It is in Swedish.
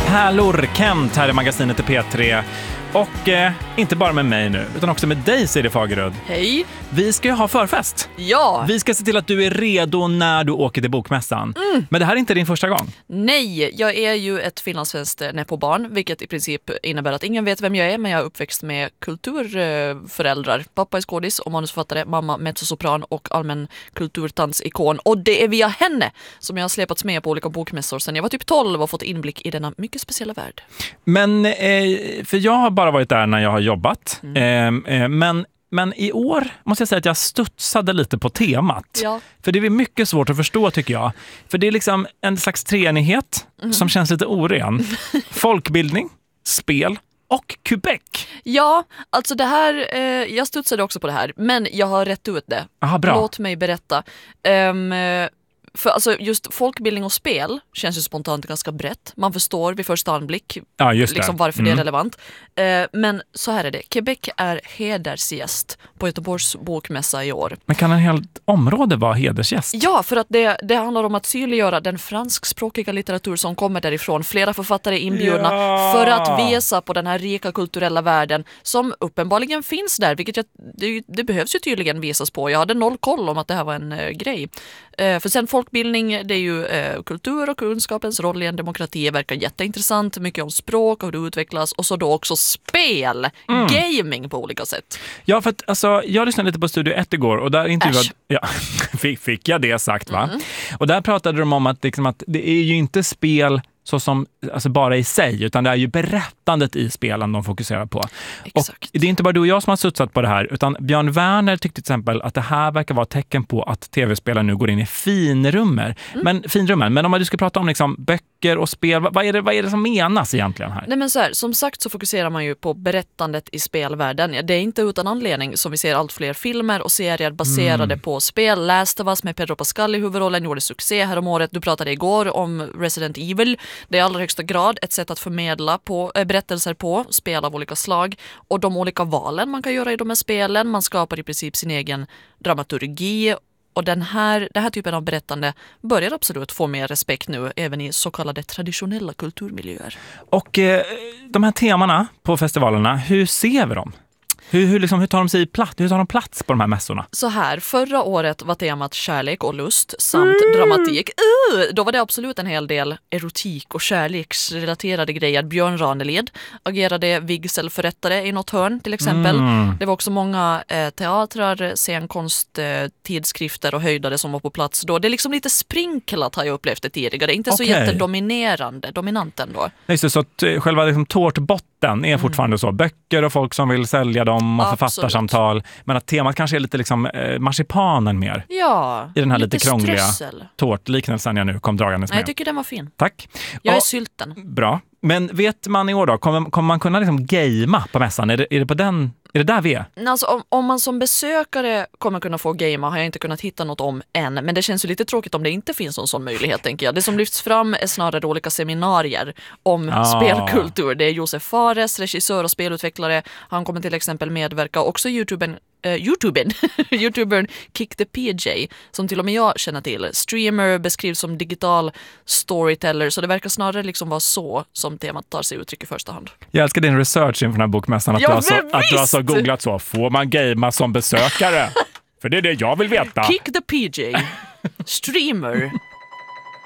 Pärlor, Kent här i magasinet i P3. Och inte bara med mig nu, utan också med dig, Siri Fagerud. Hej. Vi ska ju ha förfest. Ja. Vi ska se till att du är redo när du åker till bokmässan. Men det här är inte din första gång. Nej, jag är ju ett finlandssvenskt nepobarn, vilket i princip innebär att ingen vet vem jag är, men jag är uppväxt med kulturföräldrar. Pappa är skådis och manusförfattare, mamma mezzosopran och allmän kulturtansikon. Och det är via henne som jag har släpats med på olika bokmässor sedan jag var typ 12 och fått inblick i denna mycket speciella värld. Men, för jag har bara varit där när jag har jobbat. Men i år måste jag säga att jag studsade lite på temat. Ja. För det är mycket svårt att förstå, tycker jag. För det är liksom en slags treenighet som känns lite oren. Folkbildning, spel och Quebec. Ja, alltså det här, jag studsade också på det här, men jag har rätt ut det. Aha, bra. Låt mig berätta. För alltså just folkbildning och spel känns ju spontant ganska brett. Man förstår vid första anblick liksom varför det är relevant. Men så här är det. Quebec är hedersgäst på Göteborgs bokmässa i år. Men kan en hel område vara hedersgäst? Ja, för att det handlar om att synliggöra den franskspråkiga litteratur som kommer därifrån. Flera författare inbjudna för att visa på den här rika kulturella världen som uppenbarligen finns där. Vilket det behövs ju tydligen visas på. Jag hade noll koll om att det här var en grej. För sen folkbildning, det är ju kultur och kunskapens roll i en demokrati verkar jätteintressant. Mycket om språk och hur det utvecklas. Och så då också spel, gaming på olika sätt. Ja, för att alltså, jag lyssnade lite på Studio 1 igår och där intervjuade... Ja, fick jag det sagt, va? Och där pratade de om att, liksom, att det är ju inte spel så som, alltså bara i sig, utan det är ju berättandet i spelen de fokuserar på. Exakt. Och det är inte bara du och jag som har sutsat på det här, utan Björn Werner tyckte till exempel att det här verkar vara ett tecken på att tv-spelare nu går in i finrummen. Men om du ska prata om liksom böcker och spel, vad är det som menas egentligen här? Nej, men så här, som sagt så fokuserar man ju på berättandet i spelvärlden. Det är inte utan anledning som vi ser allt fler filmer och serier baserade på spel. Last of Us med Pedro Pascal i huvudrollen gjorde succé här om året. Du pratade igår om Resident Evil. Det är i allra högsta grad ett sätt att förmedla på berättelser på spel av olika slag och de olika valen man kan göra i de här spelen. Man skapar i princip sin egen dramaturgi och den här typen av berättande börjar absolut få mer respekt nu även i så kallade traditionella kulturmiljöer. Och de här temana på festivalerna, hur ser vi dem? Hur tar de sig plats? Hur tar de plats på de här mässorna? Så här, förra året var temat kärlek och lust samt dramatik. Då var det absolut en hel del erotik och kärleksrelaterade grejer. Björn Ranelid agerade vigselförrättare i något hörn till exempel. Det var också många teatrar, scenkonst, tidskrifter och höjdare som var på plats då. Det är liksom lite sprinklat har jag upplevt det tidigare. Inte så dominant ändå. Nej, så att själva liksom tårtbotten är fortfarande så. Böcker och folk som vill sälja dem och författarsamtal. Men att temat kanske är lite liksom marsipanen mer. Ja, i den här lite krångliga strössel. Tårtliknelsen jag nu kom dragandes med. Jag tycker den var fin. Tack. Jag är sylten. Bra. Men vet man i år då, kommer man kunna liksom gamea på mässan? Är det där vi är? Alltså, om man som besökare kommer kunna få gamea har jag inte kunnat hitta något om än. Men det känns ju lite tråkigt om det inte finns någon sån möjlighet, tänker jag. Det som lyfts fram är snarare olika seminarier om spelkultur. Det är Josef Fares, regissör och spelutvecklare. Han kommer till exempel medverka. Också youtubern Kick the PJ, som till och med jag känner till. Streamer beskrivs som digital storyteller, så det verkar snarare liksom vara så som temat tar sig uttryck i första hand. Jag älskar din research inför den här bokmässan, att du har så googlat så. Får man gamea som besökare? För det är det jag vill veta. Kick the PJ. Streamer.